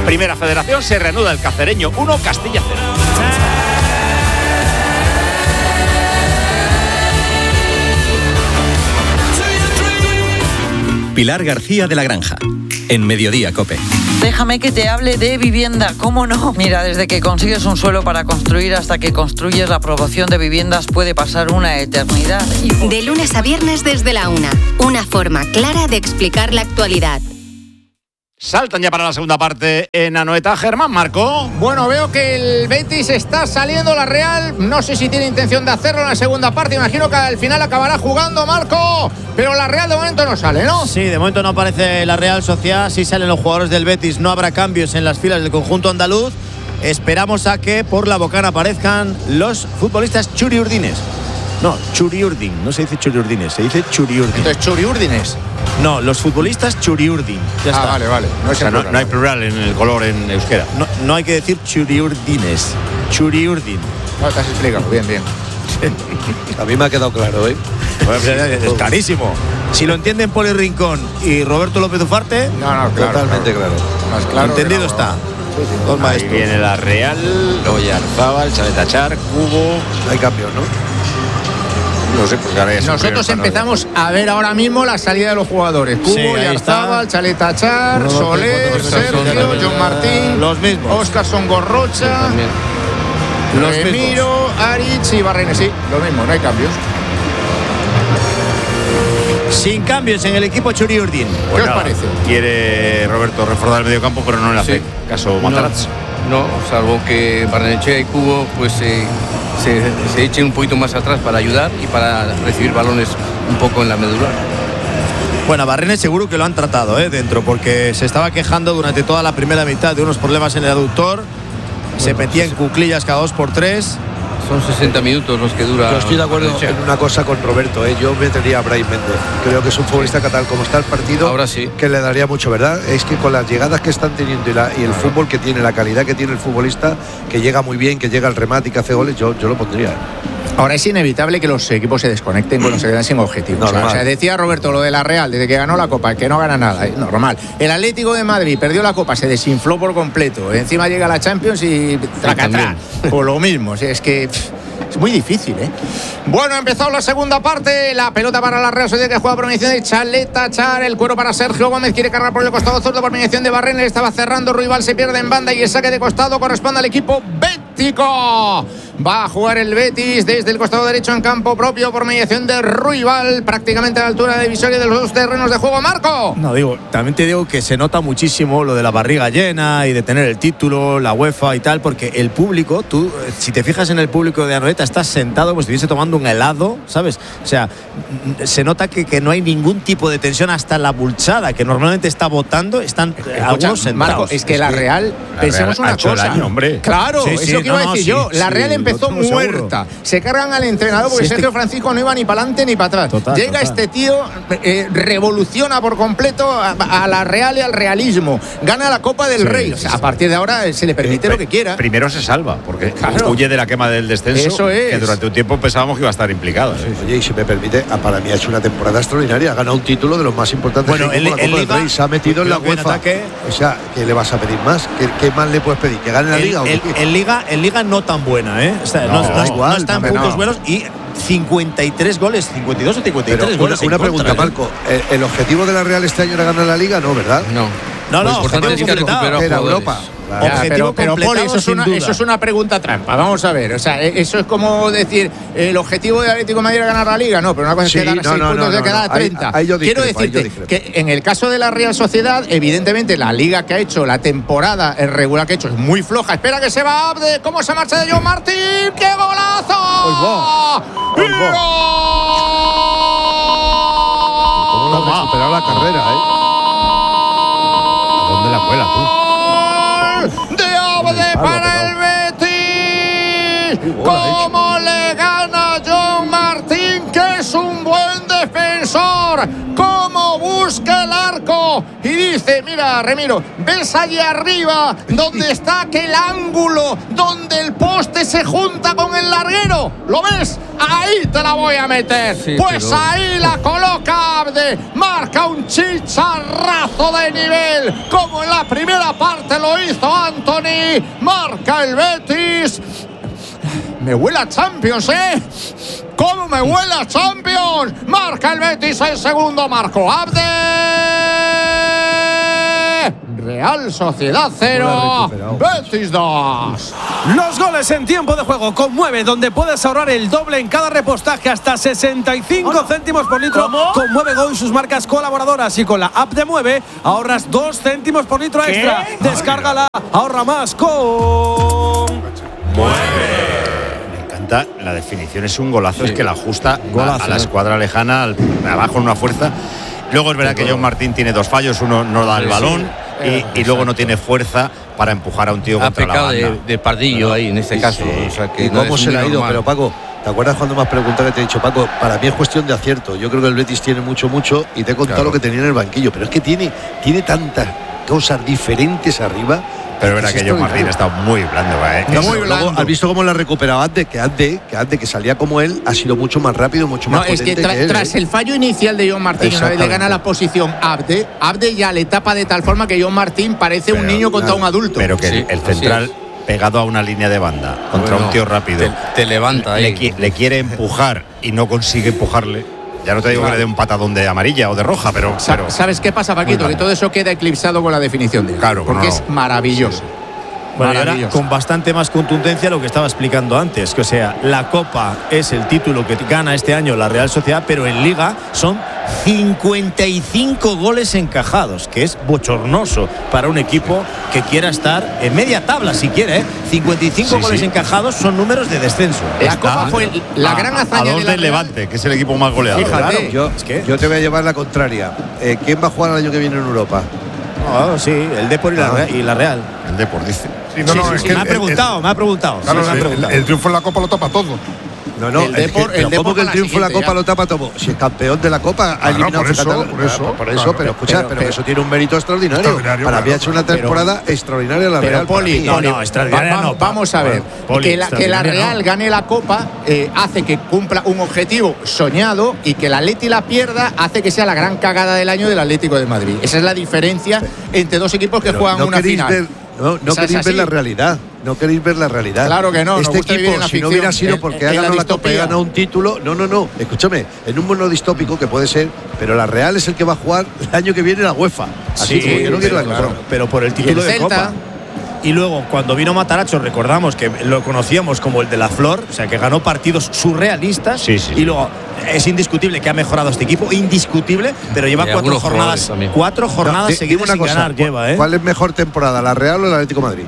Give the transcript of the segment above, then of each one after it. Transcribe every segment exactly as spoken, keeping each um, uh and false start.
Primera Federación, se reanuda el Cacereño uno, Castilla cero. Pilar García de la Granja, en Mediodía COPE. Déjame que te hable de vivienda, ¿cómo no? Mira, desde que consigues un suelo para construir hasta que construyes la aprobación de viviendas puede pasar una eternidad. Y... De lunes a viernes desde la una, una forma clara de explicar la actualidad. Saltan ya para la segunda parte en Anoeta. Germán Marco. Bueno, veo que el Betis está saliendo, la Real. No sé si tiene intención de hacerlo en la segunda parte. Imagino que al final acabará jugando Marco. Pero la Real de momento no sale, ¿no? Sí, de momento no aparece la Real Sociedad. Sí salen los jugadores del Betis. No habrá cambios en las filas del conjunto andaluz. Esperamos a que por la bocana aparezcan los futbolistas churiurdines. No, Churiurdin, no se dice Churiurdines, se dice Churiurdin. Entonces, Churiurdines. No, los futbolistas Churiurdin. Ya ah, está. vale, vale. No, o sea, no, no hay plural en el color en euskera. No, no hay que decir Churiurdines. Churiurdin. No, te has explicado. Bien, bien. A mí me ha quedado claro, ¿eh? Es clarísimo. Si lo entienden Poli Rincón y Roberto López Ufarte, no, no, claro, totalmente claro. claro. Más claro entendido no, está. Sí, sí. Dos Ahí maestros. viene la Real, Oyarzábal, Chaletachar, Cubo. Hay cambios, ¿no? No sé, pues ahora ya nosotros empezamos a ver ahora mismo la salida de los jugadores. Cubo, sí, Yarzábal, Chaletachar, Uno, dos, Soler, tres, cuatro, Sergio, cinco, seis, John Martín, los mismos. Óscar Songorrocha, Los Remiro, Arich y Barrenes. Sí, lo mismo, no hay cambios. Sin cambios en el equipo Churiurdin. ¿Qué Pues os nada, parece? Quiere Roberto reforzar el medio campo, pero no le hace Sí. caso Matarazzo. No, no, salvo que Barrenechea y Cubo pues eh, se, se echen un poquito más atrás para ayudar y para recibir balones un poco en la medular. Bueno, a Barrenes seguro que lo han tratado ¿eh? dentro, porque se estaba quejando durante toda la primera mitad de unos problemas en el aductor. Bueno, se metía en cuclillas cada dos por tres. Son sesenta minutos los que dura. Yo estoy de acuerdo Barrenechea. en una cosa con Roberto, ¿eh? Yo metería a Brahim Méndez. Creo que es un futbolista que tal como está el partido, ahora sí, que le daría mucho, ¿verdad? Es que con las llegadas que están teniendo y, la, y el claro. fútbol que tiene, la calidad que tiene el futbolista, que llega muy bien, que llega al remate y que hace goles, yo, yo lo pondría. Ahora es inevitable que los equipos se desconecten cuando se quedan sin objetivos. No, o sea, decía Roberto lo de la Real, desde que ganó la Copa, que no gana nada, es normal. El Atlético de Madrid perdió la Copa, se desinfló por completo. Encima llega la Champions y tracatrá. Por lo mismo, es que pff, es muy difícil, ¿eh? Bueno, ha empezado la segunda parte. La pelota para la Real Sociedad, que juega por mediación de Chaletachar. El cuero para Sergio Gómez, quiere cargar por el costado zurdo por mediación de Barrenes. Estaba cerrando, Ruibal se pierde en banda y el saque de costado corresponde al equipo bético. Va a jugar el Betis desde el costado derecho en campo propio por mediación de Ruibal, prácticamente a la altura de divisoria de los dos terrenos de juego. Marco. No, digo, también te digo que se nota muchísimo lo de la barriga llena y de tener el título, la UEFA y tal, porque el público, tú, si te fijas en el público de Anoeta, estás sentado como si estuviese tomando un helado, ¿sabes? O sea, se nota que, que no hay ningún tipo de tensión, hasta la bulchada, que normalmente está votando, están Escucha, algunos sentados. Marco, es que la Real, la pensemos Real una ha hecho cosa. el año, hombre. Claro, sí, eso sí, que iba no, a decir no, yo. sí, la Real sí, empezó muerta. Se cargan al entrenador porque sí, Sergio este... Francisco no iba ni para adelante ni para atrás. Total, Llega total. este tío, eh, revoluciona por completo a, a la Real y al realismo. Gana la Copa del sí, Rey. sí, O sea, sí. a partir de ahora se le permite Eh, lo que quiera. Primero se salva, porque Claro. huye de la quema del descenso. Eso es. Que durante un tiempo pensábamos que iba a estar implicado. ¿eh? Oye, y si me permite, para mí ha hecho una temporada extraordinaria. Ha ganado un título de los más importantes. Bueno, que hay, en- como la en Copa Liga, del Rey. Se ha metido en la creo que en UEFA. ataque- O sea, ¿qué le vas a pedir más? ¿Qué, qué más le puedes pedir? ¿Que gane la El- Liga? o el- qué? en Liga, en Liga no tan buena, ¿eh? O sea, No, no, no, da igual, no está en hombre, puntos no. buenos y cincuenta y tres goles, cincuenta y dos o cincuenta y tres Pero una, goles. en una contra, pregunta, ¿eh? Marco. ¿El, el objetivo de la Real este año era ganar la Liga? No, ¿verdad? no. No, no, Lo importante objetivo es que completado. recupera Era jugadores. Europa. Ya, Objetivo pero, pero completado, Poli, eso es, sin una, duda. eso es una pregunta trampa. Vamos a ver. O sea, eso es como decir el objetivo de Atlético de Madrid era ganar la Liga. No, pero una cosa Sí, es que ganar no, seis no, puntos no, de no, cada no. Ahí- treinta. ahí yo Quiero discrepo, ahí yo decirte discrepo. que en el caso de la Real Sociedad, evidentemente la Liga que ha hecho, la temporada el regular que ha hecho es muy floja. Espera que se va Abde. ¿Cómo se marcha de John Martín? ¡Qué golazo! Oy, va. ¿Cómo lo ha superado la carrera, eh? ¿A dónde la cuela tú? De Abde para el Betis. ¿Cómo le gana John Martín, que es un buen defensor? jugador, cómo busca el arco. Y dice, mira, Remiro, ¿ves allí arriba donde está aquel ángulo, donde el poste se junta con el larguero? ¿Lo ves? Ahí te la voy a meter. Sí, pues pero... ahí la coloca Abde. Marca un chicharrazo de nivel, como en la primera parte lo hizo Anthony. Marca el Betis. Me huele a Champions, ¿eh? ¿Cómo me huele a Champions? Marca el Betis el segundo, marco Abde. Real Sociedad cero, Betis dos. Los goles en tiempo de juego con Mueve, donde puedes ahorrar el doble en cada repostaje, hasta sesenta y cinco céntimos por litro. ¿Cómo? Con Mueve Go y sus marcas colaboradoras, y con la app de Mueve ahorras dos céntimos por litro extra. ¿Qué? Descárgala, ahorra más con Mueve. La definición es un golazo, sí. Es que la ajusta golazo, a, a la escuadra lejana, al, abajo en una fuerza. Luego es verdad que John Martín tiene dos fallos, uno no da el sí, balón sí. y, y luego no tiene fuerza para empujar a un tío ha contra la banda. De, de Pardillo no, ahí en este sí, caso. Sí. O sea, que ¿Y no cómo se le ha ido? Pero Paco, ¿te acuerdas cuando me has preguntado que te he dicho, Paco? Para mí es cuestión de acierto. Yo creo que el Betis tiene mucho, mucho y te he contado claro. lo que tenía en el banquillo. Pero es que tiene, tiene tantas cosas diferentes arriba. Pero es verdad que John Martín ha estado muy blando, ¿eh? No, muy blando. Luego, ¿has visto cómo lo ha recuperado Abde? Que Abde, que Abde, que salía como él, ha sido mucho más rápido, mucho más no, potente es que, tra que él, tras ¿eh? el fallo inicial de John Martín, una vez le gana la posición Abde, Abde ya le tapa de tal forma que John Martín parece pero, un niño contra un adulto. Pero que sí, el central pegado a una línea de banda contra bueno, un tío rápido te, te levanta ahí. Le, le quiere empujar y no consigue empujarle. Ya no te digo claro. que le dé un patadón de amarilla o de roja, pero, pero ¿sabes qué pasa, Paquito? Que todo eso queda eclipsado con la definición de él. Claro, porque no, es maravilloso. Sí. Bueno, y ahora con bastante más contundencia lo que estaba explicando antes, que o sea, la Copa es el título que gana este año la Real Sociedad, pero en Liga son cincuenta y cinco goles encajados, que es bochornoso para un equipo que quiera estar en media tabla, si quiere, ¿eh? cincuenta y cinco sí, goles sí. encajados son números de descenso. La Está, Copa fue la a, gran hazaña a dos de del Levante, que es el equipo más goleado. Fíjate, claro, yo, es que... yo te voy a llevar la contraria. Eh, ¿Quién va a jugar el año que viene en Europa? Oh, sí, el Depor y, ah. y la Real. El Depor dice. Sí, no, no, sí, es sí, que me, el, ha preguntado, el, me ha preguntado, claro, sí, me ha el, preguntado. El, el triunfo en la Copa lo tapa todo. No, no, el Depor, el Depor ¿cómo que el triunfo en la Copa ya. lo tapa todo? Si es campeón de la Copa, ha eliminado por eso, por eso, por eso claro, pero escucha, pero, pero, pero eso tiene un mérito extraordinario. extraordinario claro, Para mí ha hecho una temporada pero, extraordinaria la pero Real. Poli, mí, no, no, no, extraordinaria va, no. Vamos a ver, Poli, que, la, que la Real no. gane la Copa eh, hace que cumpla un objetivo soñado, y que el Atleti la pierda hace que sea la gran cagada del año del Atlético de Madrid. Esa es la diferencia entre dos equipos que pero, juegan no una final. Ver, no no queréis ver la realidad. No queréis ver la realidad. Claro que no. Este equipo, si no hubiera sido porque ha ganado la Copa y ha ganado un título, no, no, no. Escúchame, en un mundo distópico que puede ser, pero la Real es el que va a jugar el año que viene la UEFA. Así sí, como que no quiere la claro, Copa. pero por el título de Copa. Y luego, cuando vino Matarazzo, recordamos que lo conocíamos como el de la Flor, o sea, que ganó partidos surrealistas. Sí, sí. Y luego, es indiscutible que ha mejorado este equipo, indiscutible, pero lleva y cuatro jornadas, cuatro jornadas no, seguidas sin cosa, ganar. Lleva, ¿eh? ¿Cuál es mejor temporada, la Real o el Atlético de Madrid?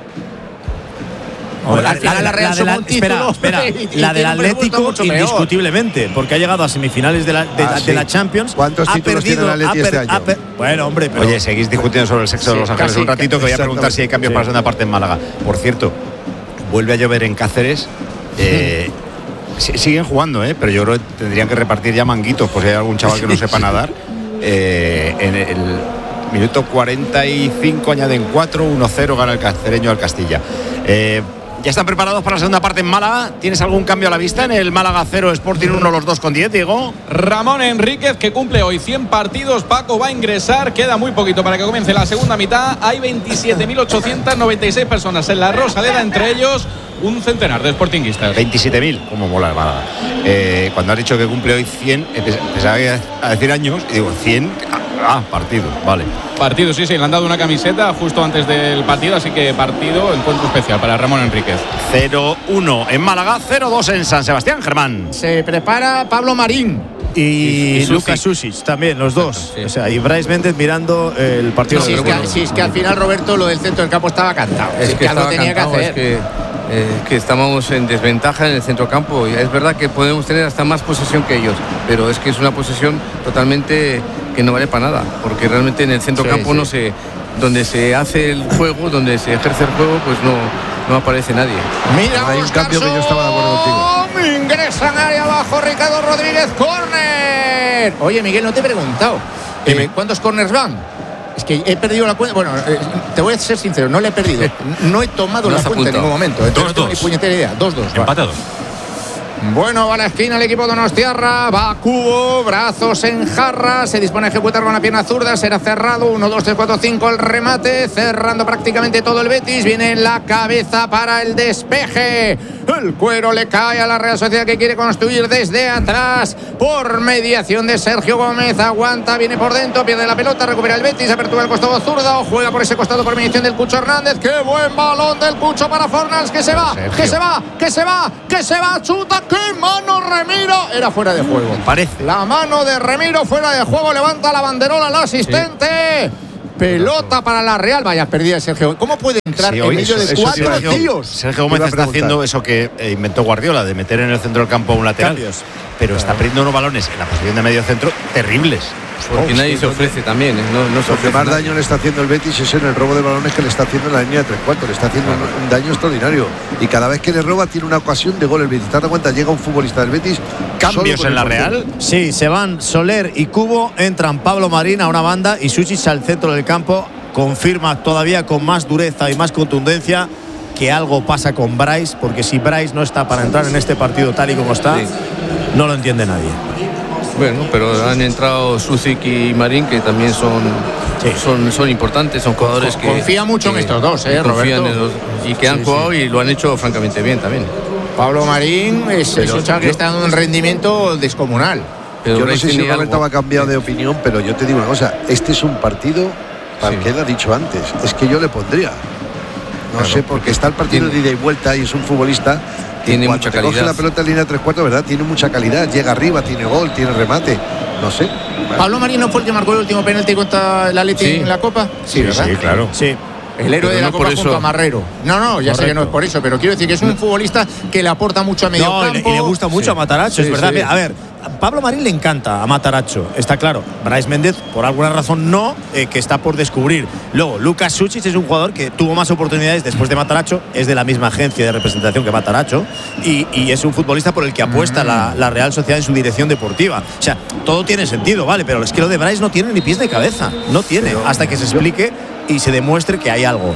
O la, al final la, la Real la, la, la espera, espera, la del Atlético indiscutiblemente, porque ha llegado a semifinales de la, de, ah, la, sí. de la Champions. ¿Cuántos ha títulos perdido, tiene el Atleti este año? Per, bueno, hombre, pero oye, seguís discutiendo sobre el sexo sí, de Los Ángeles casi, un ratito, que voy a preguntar si hay cambios sí. para la segunda parte en Málaga. Por cierto, vuelve a llover en Cáceres. Eh, sí. Siguen jugando, ¿eh? Pero yo creo que tendrían que repartir ya manguitos, por si hay algún chaval que no sepa nadar. Eh, en el minuto cuarenta y cinco añaden cuatro, uno cero gana el cacereño al Castilla. Eh, ¿Ya están preparados para la segunda parte en Málaga? ¿Tienes algún cambio a la vista en el Málaga cero, Sporting uno, los dos con diez, Diego? Ramón Enríquez, que cumple hoy cien partidos. Paco va a ingresar. Queda muy poquito para que comience la segunda mitad. Hay veintisiete mil ochocientas noventa y seis personas en la Rosaleda, entre ellos un centenar de sportinguistas. veintisiete mil, como mola el Málaga. Eh, cuando has dicho que cumple hoy cien, empezaba a decir años y digo, cien, ah, partido, vale. Partido, sí, sí, le han dado una camiseta justo antes del partido, así que partido, encuentro especial para Ramón Enríquez. cero uno en Málaga, cero dos en San Sebastián, Germán. Se prepara Pablo Marín. Y, y, y Lucas Susic también, los dos. Sí. O sea, y Brais Méndez mirando el partido. Sí, de es, que, sí, es que al final, Roberto, lo del centro del campo estaba cantado. Es sí, que algo tenía cantado, que hacer. Es que, eh, que estamos en desventaja en el centrocampo. Es verdad que podemos tener hasta más posesión que ellos, pero es que es una posesión totalmente que no vale para nada, porque realmente en el centrocampo sí, sí. no se, donde se hace el juego, donde se ejerce el juego, pues no, no aparece nadie. Mira, hay un cambio que yo estaba de acuerdo contigo. Ingresa en área abajo Ricardo Rodríguez, córner. córner. Oye, Miguel, no te he preguntado. Eh, ¿Cuántos córners van? Es que he perdido la cuenta. Bueno, eh, te voy a ser sincero, no le he perdido. No he tomado No la has cuenta en apuntado. ningún momento. Entonces no tengo ni puñetera idea. dos dos. Empatados. Bueno, va a la esquina el equipo donostiarra, va a Cubo, brazos en jarra, se dispone a ejecutar con la pierna zurda, será cerrado, uno, dos, tres, cuatro, cinco el remate, cerrando prácticamente todo el Betis, viene en la cabeza para el despeje, el cuero le cae a la Real Sociedad que quiere construir desde atrás, por mediación de Sergio Gómez, aguanta, viene por dentro, pierde la pelota, recupera el Betis, apertura el costado zurdo, juega por ese costado por mediación del Cucho Hernández, qué buen balón del Cucho para Fornals, que se va, Sergio. que se va, que se va, que se va, chuta, ¡qué mano Remiro! Era fuera de juego. Parece. La mano de Remiro fuera de juego. Levanta la banderola al asistente. Pelota para la Real. Vaya, perdida Sergio. ¿Cómo puede entrar Sí, en hoy medio eso- de eso cuatro Sergio- tíos? Sergio Gómez Iba a está preguntar. haciendo eso que eh, inventó Guardiola, de meter en el centro del campo a un lateral. Cambios. Pero está perdiendo unos balones en la posición de medio centro terribles. Porque nadie se ofrece también, ¿eh? no, no se Lo que ofrece más nada. daño le está haciendo el Betis es en el robo de balones que le está haciendo en la línea de tres cuartos. Le está haciendo un, un daño extraordinario. Y cada vez que le roba tiene una ocasión de gol el Betis. ¿Te das cuenta? Llega un futbolista del Betis. Cambios solo con en la el portero. Real. Sí, se van Soler y Cubo, entran Pablo Marín a una banda y Suchich al centro del campo. Confirma todavía con más dureza y más contundencia que algo pasa con Bryce, porque si Bryce no está para entrar en este partido tal y como está, Sí. no lo entiende nadie. Bueno, pero han entrado Sucic y Marín, que también son, Sí. son, son importantes, son jugadores que. Confía mucho en que- estos dos, ¿eh, que confían Roberto? en los- y que han Sí, jugado y lo han hecho francamente bien también. Pablo Marín es, es Pero un chaval que yo- está dando un rendimiento descomunal. Pero Yo no Bryce sé si tiene Roberto algo. ha cambiado de opinión, pero yo te digo una cosa. Este es un partido, para Sí. el que él ha dicho antes, es que yo le pondría. No Claro, sé, porque está el partido tiene- de ida y vuelta y es un futbolista que Tiene cuando mucha te coge calidad. la pelota en línea de tres cuartos, ¿verdad? Tiene mucha calidad, llega arriba, tiene gol, tiene remate. No sé. Pablo Marín no fue el que marcó el último penalti contra el Atleti Sí. en la Copa. Sí, ¿verdad? sí, claro. Sí. El héroe Pero de la no Copa por junto eso. a Marrero. No, no, ya sé que no es por eso, pero quiero decir que es un futbolista que le aporta mucho a medio No, y campo. le, y le gusta mucho Sí. a Mataracho, es Sí, verdad. sí. Mira, a ver, a Pablo Marín le encanta a Mataracho, está claro. Bryce Méndez, por alguna razón, no, eh, que está por descubrir. Luego, Lucas Suchich es un jugador que tuvo más oportunidades después de Mataracho, es de la misma agencia de representación que Mataracho, y, y es un futbolista por el que apuesta Mm. la, la Real Sociedad en su dirección deportiva. O sea, todo tiene sentido, ¿vale? Pero es que lo de Bryce no tiene ni pies ni cabeza, no tiene, Pero hasta que se explique y se demuestre que hay algo.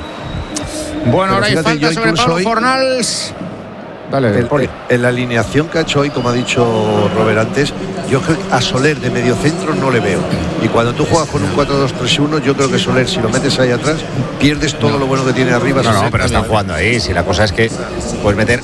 Bueno, ahora hay Pero fíjate, falta yo sobre incluso Pablo hoy- Fornals. Dale, El- Poli. en la alineación que ha hecho hoy, como ha dicho Robert antes, yo creo que a Soler de medio centro no le veo. Y cuando tú juegas con un cuatro dos tres uno, yo creo que Soler, si lo metes ahí atrás, pierdes todo lo bueno que tiene arriba. No, no, Soler. pero están jugando ahí. Si la cosa es que puedes meter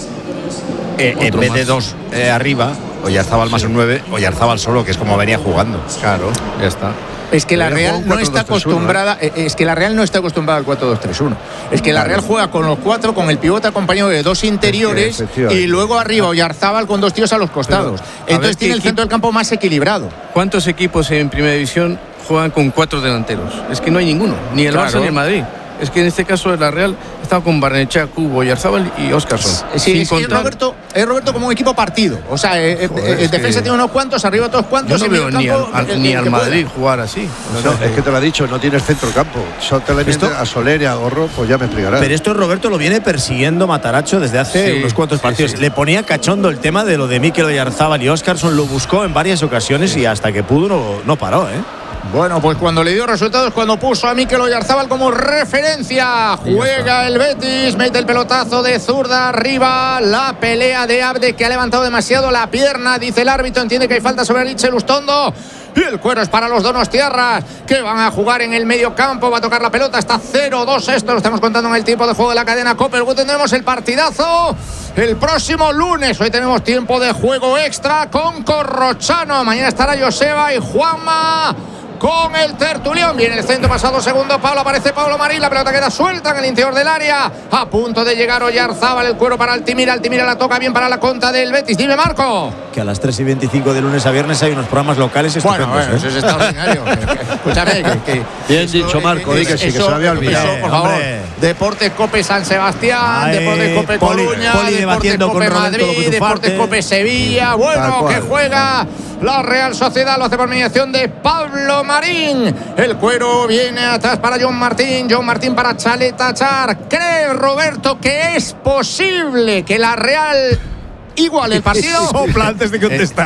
eh, en Otro vez de más. dos eh, arriba, Oyarzábal más un nueve, Oyarzábal solo, que es como venía jugando. Claro, ya está. Es que la Debería Real jugar un no cuatro está dos tres uno, acostumbrada, eh, es que la Real no está acostumbrada al cuatro dos tres uno. Es que la Real juega con los cuatro, con el pivote acompañado de dos interiores efectivamente. y luego arriba Oyarzábal con dos tíos a los costados. Pero, a Entonces ver, tiene ¿qué el centro del campo más equilibrado. ¿Cuántos equipos en primera división juegan con cuatro delanteros? Es que no hay ninguno, ni el Claro. Barça ni el Madrid. Es que en este caso la Real está con Barnechea, Cubo, Oyarzábal y Óscarson. Sí, Sin es, que contar- Roberto, es Roberto como un equipo partido. O sea, eh, eh, Joder, eh, es defensa que- tiene unos cuantos, arriba otros Yo cuantos. no en veo medio ni campo, al, el- ni el al que pueda. Madrid jugar así. No, no, es que te lo ha dicho, no tienes centro campo. Solo te le Esto- metes a Soler y a Gorro, pues ya me explicarás. Pero esto Roberto lo viene persiguiendo Mataracho desde hace Sí, unos cuantos sí, partidos. sí. Le ponía cachondo el tema de lo de Mikel Oyarzábal y Óscarson, lo buscó en varias ocasiones y hasta que pudo no, no paró, ¿eh? Bueno, pues cuando le dio resultados, cuando puso a Mikel Oyarzábal como referencia, juega el Betis, mete el pelotazo de zurda arriba, la pelea de Abde que ha levantado demasiado la pierna, dice el árbitro, entiende que hay falta sobre Richel Ustondo. Y el cuero es para los donostiarras, que van a jugar en el medio campo. Va a tocar la pelota, está cero dos esto. Lo estamos contando en el tiempo de juego de la cadena Cope. Luego tendremos el partidazo el próximo lunes. Hoy tenemos tiempo de juego extra con Corrochano. Mañana estará Joseba y Juanma con el tertulión. Viene el centro, pasado segundo Pablo, aparece Pablo Marín, la pelota queda suelta en el interior del área, a punto de llegar Oyarzábal, el cuero para Altimira, Altimira la toca bien para la conta del Betis. Dime, Marco. Que a las tres y veinticinco de lunes a viernes hay unos programas locales Bueno, estupendos. bueno, eso ¿eh? es extraordinario. Escúchame, que, que Bien dicho, Marco, di que sí, que se lo había olvidado. Eso, por favor. Hombre. Deportes Cope San Sebastián, Ay, Deportes Cope Poli- Coruña, Poli Deportes debatiendo Cope con Roberto Madrid, López Deportes Ufarte. Cope Sevilla. Tal Bueno, cual. que juega la Real Sociedad, lo hace por mediación de Pablo Marín. El cuero viene atrás para John Martín, John Martín para Chaleta Char. ¿Cree Roberto que es posible que la Real iguale el partido? Sopla antes de contestar.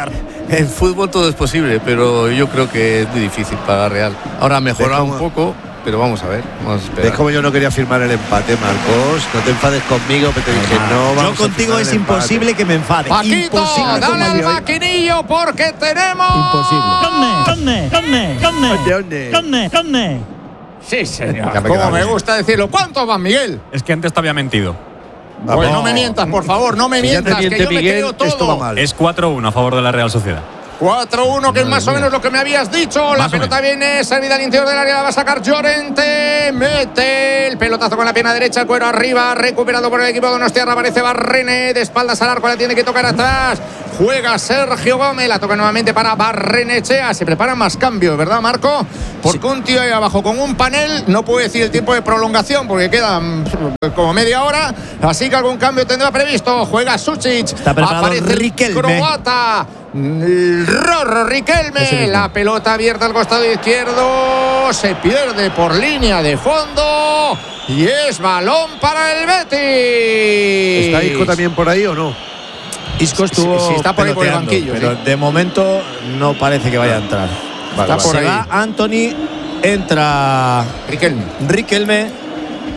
En fútbol todo es posible, pero yo creo que es muy difícil para la Real. Ahora ha mejorado un poco, pero vamos a ver. Vamos a esperar. Es como yo no quería firmar el empate, Marcos. No te enfades conmigo, que te dije no. Yo Vamos contigo es imposible que me enfade. Paquito, imposible. dale al maquinillo porque tenemos. Imposible. ¿Dónde? ¿Dónde? ¿Dónde? ¿Dónde? ¿Dónde? ¿Dónde? Sí, señor. Como me gusta decirlo. ¿Cuánto van, Miguel? Es que antes te había mentido. Pues no me mientas, por favor, no me Si ya te mientas, miente que yo Miguel, me creo todo. esto va mal. Es cuatro uno a favor de la Real Sociedad. cuatro uno, que es más o menos lo que me habías dicho. La Más o pelota viene servida al interior del área, la va a sacar Llorente. Mete el pelotazo con la pierna derecha, el cuero arriba, recuperado por el equipo de Donostiarra. Aparece Barrene, de espaldas al arco, la tiene que tocar atrás. Juega Sergio Gómez, la toca nuevamente para Barrenechea. Se preparan más cambios, ¿verdad, Marco? Porque sí. Un tío ahí abajo con un panel no puede decir el tiempo de prolongación porque quedan como media hora. Así que algún cambio tendrá previsto. Juega Sucic. Está preparado Aparece Riquelme. el croata. Rorro Riquelme. La pelota abierta al costado izquierdo. Se pierde por línea de fondo. Y es balón para el Betis. ¿Está Isco también por ahí o no? Isco estuvo sí, sí, está por ahí por el banquillo, pero sí. de momento no parece que vaya a entrar. Vale, está por Se ahí. va Anthony, entra Riquelme. Riquelme.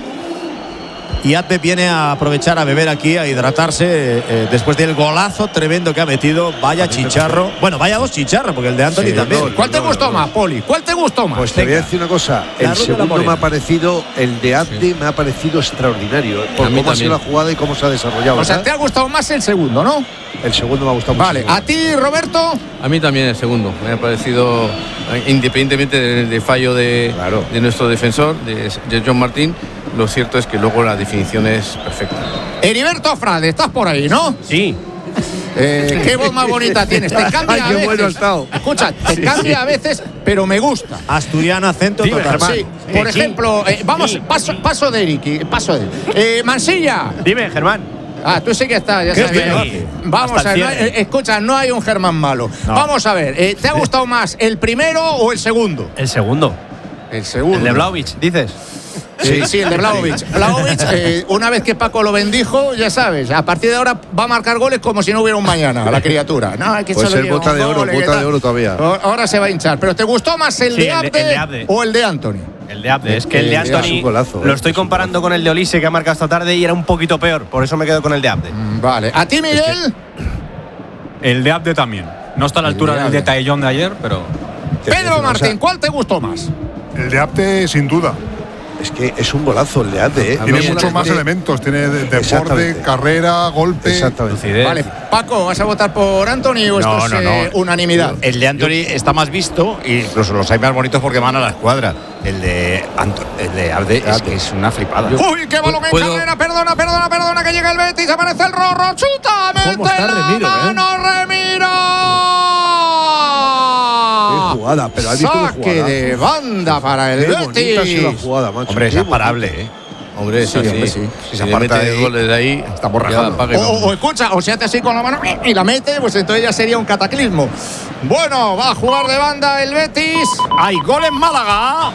Y Atbe viene a aprovechar a beber aquí, a hidratarse eh, después del golazo tremendo que ha metido. Vaya chicharro. Bueno, vaya dos chicharros, porque el de Anthony Sí, también. dos, ¿Cuál te dos, gustó dos. más, Poli? ¿Cuál te gustó más? Pues te voy a Venga. decir una cosa. La El ruta de la segundo Morena. me ha parecido, el de Abde Sí. me ha parecido extraordinario. Por A mí cómo ha sido también. la jugada y cómo se ha desarrollado. O sea, ¿verdad? te ha gustado más el segundo, ¿no? El segundo me ha gustado Vale, mucho. a ti, Roberto. A mí también el segundo. Me ha parecido, independientemente del de fallo de, Claro. de nuestro defensor, de, de John Martín, lo cierto es que luego la definición es perfecta. Heriberto Frade, estás por ahí, ¿no? Sí. Eh, qué voz más bonita tienes. Te cambia Ay, a qué veces. bueno ha estado. Escucha, te Sí, cambia sí. a veces, pero me gusta. Asturiano, acento Dime, total. Germán. Sí, por sí. ejemplo, eh, vamos, Sí. paso, paso de Eric, paso de eh, Mansilla. Dime, Germán. Ah, tú sí que estás, ya ¿Qué sabes. estoy? Eh, Vamos Hasta a el ver, no cierre. hay- eh, escucha, no hay un Germán malo. No. Vamos a ver, eh, ¿te ha gustado más el primero o el segundo? El segundo. El segundo. El de Vlahovic, dices. Sí, sí, el de Vlahovic. Vlahovic, eh, una vez que Paco lo bendijo, ya sabes, a partir de ahora va a marcar goles como si no hubiera un mañana, la criatura. No, hay que Puede solo ser lleva bota un de oro, gol, ¿qué bota tal? de oro todavía. O- Ahora se va a hinchar. ¿Pero te gustó más el, Sí, de, el de- Abde el de Abde. o el de Anthony? El de Abde. Es que el El de de Abde Anthony es un golazo, lo eh, estoy es un comparando con el de Olise que ha marcado esta tarde y era un poquito peor. Por eso me quedo con el de Abde. Mm, Vale. ¿A ti, Miguel? El de Abde también. No está a la El altura de del Abde. de Taillón de ayer, pero. Pedro Martín, ¿cuál te gustó más? El de Apte, sin duda. Es que es un golazo el de Abde. ¿eh? Tiene Es una muchos más gente- elementos. Tiene de- deporte, Exactamente. carrera, golpe. Exactamente. Lucidez. Vale, Paco, ¿vas a votar por Anthony o esto No, es no, eh, no. unanimidad? El de Anthony está más visto e incluso los hay más bonitos porque van a la escuadra. El de Anto- el de Abde es que es una flipada. Uy, qué balón en ¿Puedo? carrera, perdona, perdona, perdona, que llega el Betis, aparece el Rorro, chuta, mete ¿Cómo está la Remiro, eh? mano, Remiro. Qué jugada, pero has visto qué Saque jugada. de banda para el Qué bonita ha sido la Betis. jugada, macho. Hombre, es Qué imparable, ¿eh? Hombre, Sí, sí, hombre, sí. sí. Si Si se le aparta mete de ahí, goles de ahí, estamos ya rajando. apague, O, vamos. o- o escucha, o se hace así con la mano y la mete, pues entonces ya sería un cataclismo. Bueno, va a jugar de banda el Betis. ¡Hay gol en Málaga!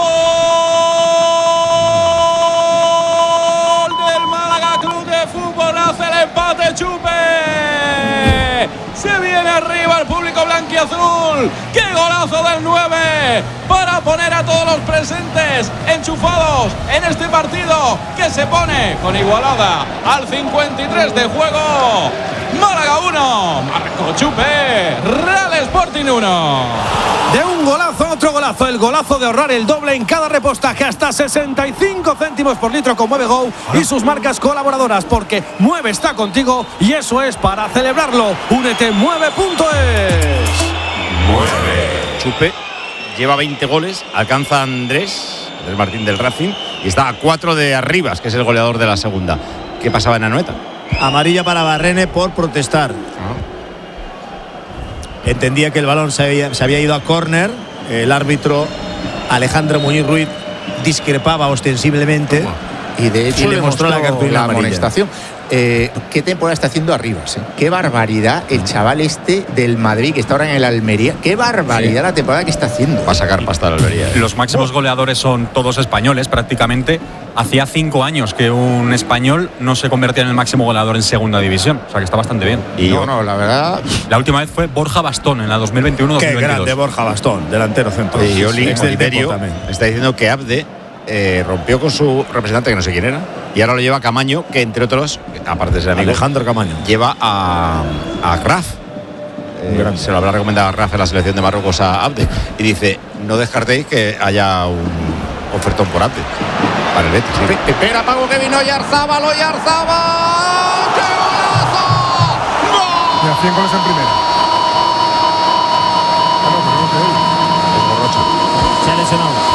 Gol del Málaga Club de Fútbol, hace el empate Chupe. Se viene arriba el público blanquiazul. ¡Qué golazo del nueve! Para poner a todos los presentes enchufados en este partido que se pone con igualada al cincuenta y tres de juego. Málaga uno, Marco Chupe, Real Sporting uno. De un golazo a otro golazo, el golazo de ahorrar el doble en cada repostaje hasta sesenta y cinco céntimos por litro con Mueve Go y sus marcas colaboradoras, porque Mueve está contigo y eso es para celebrarlo. Únete mueve punto es. Chupe lleva veinte goles, alcanza a Andrés, Andrés Martín del Racing, y está a cuatro de Arribas, que es el goleador de la segunda. ¿Qué pasaba en Anoeta? Amarilla para Barrene por protestar. Entendía que el balón se había, se había ido a córner. El árbitro Alejandro Muñiz Ruiz discrepaba ostensiblemente Y de hecho y le mostró la cartulina la amarilla. amonestación. Eh, ¿Qué temporada está haciendo Arribas? Eh? Qué barbaridad el chaval este del Madrid que está ahora en el Almería. Qué barbaridad sí. la temporada que está haciendo. Va a sacar pasta al Almería. ¿eh? Los máximos goleadores son todos españoles prácticamente. Hacía cinco años que un español no se convertía en el máximo goleador en segunda división. O sea que está bastante bien. Y no, no, la verdad. La última vez fue Borja Bastón en la dos mil veintiuno dos mil veintidós. Qué grande Borja Bastón, delantero centro. Y Oli Oliverio está diciendo que Abde eh, rompió con su representante, que no sé quién era, y ahora lo lleva a Camaño, que entre otros, aparte de ser amigo, Alejandro Camaño, lleva a, a Graf. Eh, se lo habrá recomendado a Graf en la selección de Marruecos a Abde. Y dice, no descartéis que haya un ofertón por Abde. Para el Betis, sí. Espera, Paco, que vino Oyarzábal, Oyarzábal. ¡Qué golazo! ¡Gol! Ya cien goles en primera. Ah, no, pero no que él. Es Borrocha. Se ha lesionado.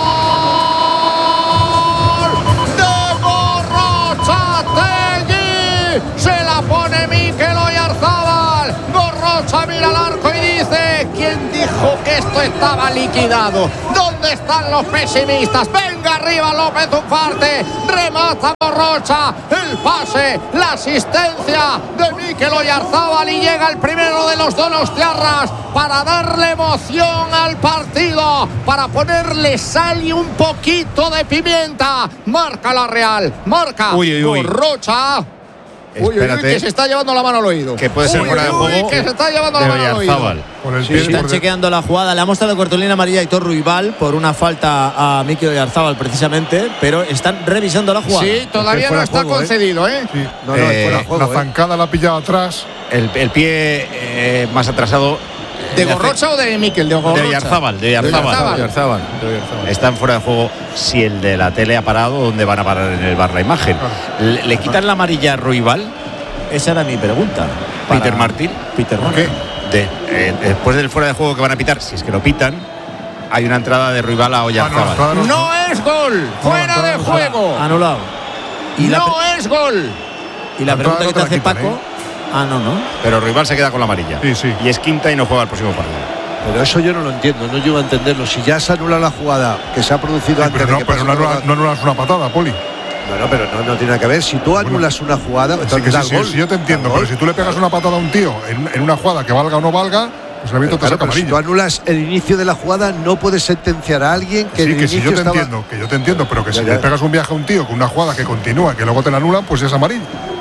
Se la pone Mikel Oyarzábal. Borrocha mira al arco y dice: ¿quién dijo que esto estaba liquidado? ¿Dónde están los pesimistas? Venga arriba López Ufarte. Remata Borrocha. El pase, la asistencia de Mikel Oyarzábal y llega el primero de los donostiarras para darle emoción al partido, para ponerle sal y un poquito de pimienta. Marca la Real. Marca uy, uy, uy. Borrocha. Uy, uy, uy, que se está llevando la mano al oído. Que puede ser uy, fuera de uy, juego. Que se está llevando la mano al oído. Con el sí, pie, están por chequeando la jugada. Le ha mostrado cartulina amarilla a Aitor Ruibal por una falta a Mikel Oyarzábal precisamente, pero están revisando la jugada. Sí, todavía no está juego, concedido, ¿eh? ¿eh? Sí. No, no, eh, fuera juego, la zancada eh. la ha pillado atrás. El, el pie eh, más atrasado. ¿De Gorrocha o de Mikel? De Gorrocha. De Oyarzábal. De Oyarzábal. Están fuera de juego. Si el de la tele ha parado, ¿dónde van a parar en el bar la imagen? ¿Le, le quitan la amarilla a Ruibal? Esa era mi pregunta. Peter Martín. Peter Martín. De, eh, después del fuera de juego que van a pitar, si es que lo pitan, hay una entrada de Ruibal a Oyarzábal. Ah, no, no es gol. Fuera no, de juego. Anulado. Y no es gol. Y la, la pregunta que te hace Paco. ¿eh? Ah, no, no. Pero Ruibal se queda con la amarilla. Sí, sí. Y es quinta y no juega el próximo partido. Pero eso yo no lo entiendo, no llego a entenderlo. Si ya se anula la jugada que se ha producido sí, antes pero no, de que pero no, no, no anulas una patada, Poli. Bueno, pero no, no tiene nada que ver. Si tú anulas bueno, una jugada, sí, que sí, sí, sí, yo te entiendo, pero si tú le pegas una patada a un tío en, en una jugada que valga o no valga, pues el árbitro te saca amarilla. Si tú anulas el inicio de la jugada, no puedes sentenciar a alguien que sí, el que si yo te estaba... entiendo, que yo te entiendo, pero que ya, si ya. le pegas un viaje a un tío con una jugada que continúa, que luego te la anulan, pues es amarilla.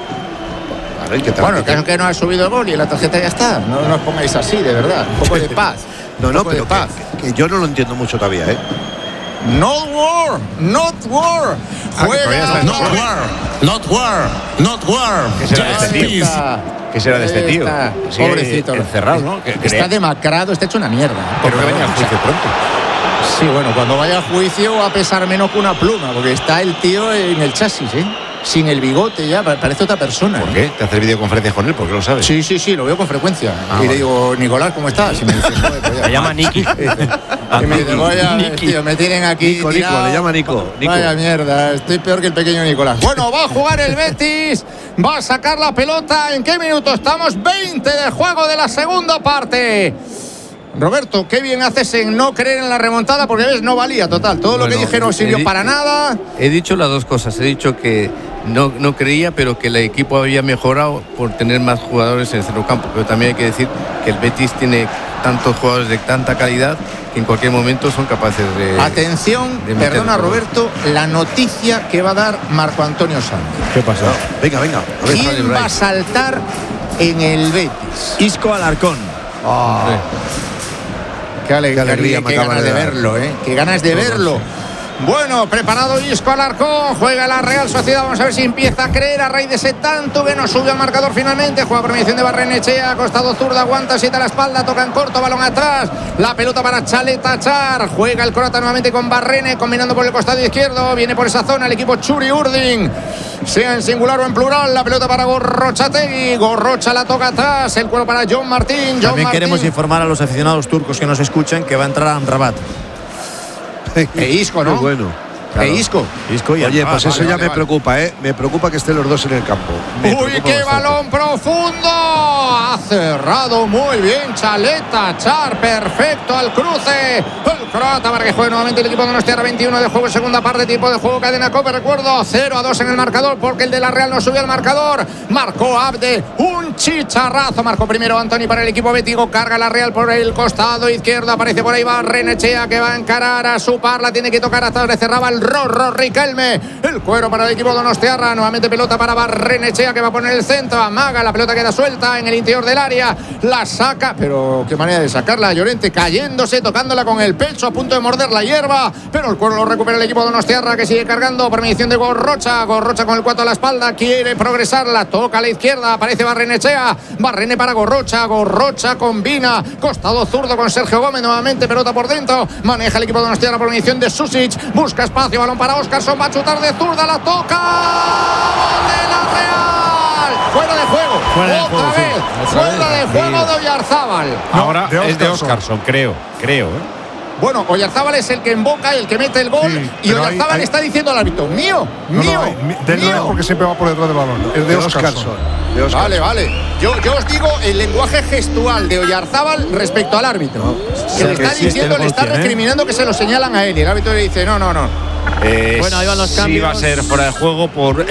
Vale, que bueno, el caso es que no ha subido el gol y la tarjeta ya está. No, no os pongáis así, de verdad. Un poco de paz. No, no, pero paz. Que, que yo no lo entiendo mucho todavía, ¿eh? Not war, not war. Juega. Not war, not war, not war. ¿Qué será de este tío? ¿Qué será de este tío? Sí, pobrecito. Encerrado, ¿no? Que, que está demacrado, está hecho una mierda. Pero que venía al juicio pronto. Sí, bueno, cuando vaya a juicio va a pesar menos que una pluma, porque está el tío en el chasis, ¿eh? Sin el bigote ya, parece otra persona. ¿Por qué? ¿Te haces videoconferencias con él? ¿Por qué lo sabes? Sí, sí, sí, lo veo con frecuencia. Ah, y vale. le digo, Nicolás, ¿cómo estás? Y me dice, joder, pues ya. Le llama Niki. Y me dice, vaya, tío, me tienen aquí Nico, tirado. Nico, le llama Nico. Nico. Vaya mierda, estoy peor que el pequeño Nicolás. Bueno, va a jugar el Betis, va a sacar la pelota. ¿En qué minuto estamos? veinte de juego de la segunda parte. Roberto, qué bien haces en no creer en la remontada, porque ves, no valía total. Todo bueno, lo que dije no sirvió para nada. He dicho las dos cosas. He dicho que no, no creía, pero que el equipo había mejorado por tener más jugadores en el centrocampo. Pero también hay que decir que el Betis tiene tantos jugadores de tanta calidad que en cualquier momento son capaces de... Atención, de perdona Roberto, la noticia que va a dar Marco Antonio Santos. ¿Qué pasa? Venga, venga. A ver, ¿quién va a saltar en el Betis? Isco Alarcón. Oh. Qué alegría, qué, alegría, qué ganas de, de verlo, ¿eh? Qué ganas de verlo. Bueno, preparado Isco Alarcón, juega la Real Sociedad, vamos a ver si empieza a creer a raíz de ese tanto que no sube al marcador finalmente. Juega por mediación de Barrenechea, costado zurda, aguanta, siete a la espalda, toca en corto, balón atrás, la pelota para Chaleta Char, juega el croata nuevamente con Barrene, combinando por el costado izquierdo, viene por esa zona el equipo Churi Urdin, sea en singular o en plural, la pelota para Gorrochategui, Gorrocha la toca atrás, el cuero para John Martín, John También Martín. Queremos informar a los aficionados turcos que nos escuchen que va a entrar a Amrabat. E Isco, ¿no? Muy bueno. Claro. E Isco. Isco y Oye, pues ah, eso vale, ya vale, me vale. preocupa, ¿eh? Me preocupa que estén los dos en el campo. Me Uy, qué bastante. balón profundo. Ha cerrado muy bien Chaleta Char, perfecto al cruce. El croata para que juegue nuevamente el equipo de Donostiarra. Veintiuno de juego, segunda parte, tiempo de juego, cadena COPE. Recuerdo, cero a dos en el marcador porque el de la Real no subió al marcador. Marcó Abde, un chicharrazo. Marcó primero Antoni para el equipo bético. Carga la Real por el costado izquierdo. Aparece por ahí Barrenechea que va a encarar a su par. La tiene que tocar hasta donde cerraba el Rorro Riquelme. El cuero para el equipo de Donostiarra. Nuevamente pelota para Barrenechea que va a poner el centro. Amaga, la pelota queda suelta en el interior del área. La saca, pero qué manera de sacarla. Llorente cayéndose, tocándola con el pecho, a punto de morder la hierba. Pero el cuero lo recupera el equipo de Donostiarra que sigue cargando. Por mediación de Gorrocha. Gorrocha con el cuatro a la espalda. Quiere progresar. La toca a la izquierda. Aparece Barrenechea. Barrene para Gorrocha. Gorrocha combina. Costado zurdo con Sergio Gómez. Nuevamente pelota por dentro. Maneja el equipo de Donostiarra por mediación de Susic. Busca espacio. Balón para Óscarson. Va a chutar de zurda. La toca. ¡Gol de la Real! Fuera de juego. Fuera de Otra juego, vez. sí. Fuera de juego de Oyarzábal. Ahora de es de Óscarson. Óscarson, creo. Creo, ¿eh? Bueno, Oyarzábal es el que emboca, el que mete el gol. Sí, y pero Oyarzábal hay- hay- está diciendo al árbitro: mío, No, mío, no, hay- mi- de él no es mío. porque siempre va por detrás del balón. Es de De Óscarson. Óscarson. De Óscarson. Vale, vale. Yo, yo os digo el lenguaje gestual de Oyarzábal respecto al árbitro. que le está sí, diciendo, tiene le está función, ¿eh? recriminando que se lo señalan a él. Y el árbitro le dice: no, no, no. Eh, Bueno, ahí van los sí cambios. va a ser fuera de juego por